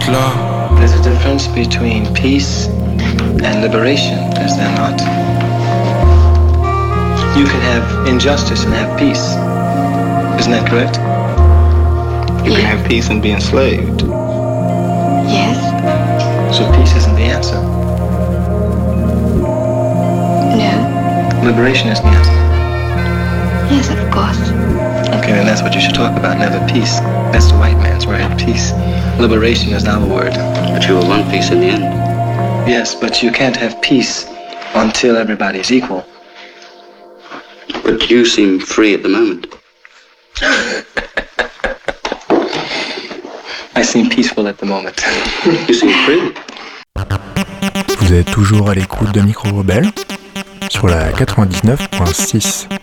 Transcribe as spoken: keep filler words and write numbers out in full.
cela. There's a difference between peace and liberation, is there not? You can have injustice and have peace. Isn't that correct? You can have peace and be enslaved. Yes. So peace isn't the answer. No. Liberation is the answer. Yes, of course. Okay, then that's what you should talk about, never peace. That's the white man's word, peace. Liberation is our word. But you will want peace in the end. Yes, but you can't have peace until everybody is equal. But you seem free at the moment. I seem peaceful at the moment. You seem free. Vous êtes toujours à l'écoute de Micro Rebelle sur la quatre-vingt-dix-neuf point six.